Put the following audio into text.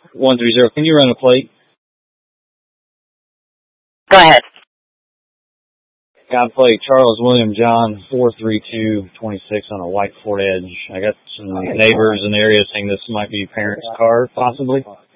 130. Can you run a plate? Go ahead. Got plate Charles William John 43226 on a white Ford Edge. I got some neighbors in the area saying this might be parents' car, possibly.